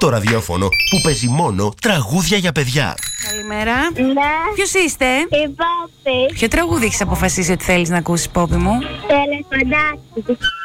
το ραδιόφωνο που παίζει μόνο τραγούδια για παιδιά. Καλημέρα. Ναι. Ποιος είστε? Η Πόπη. Ποιο τραγούδι έχεις αποφασίσει ότι θέλεις να ακούσεις, Πόπη μου? Τελεφαντάκι.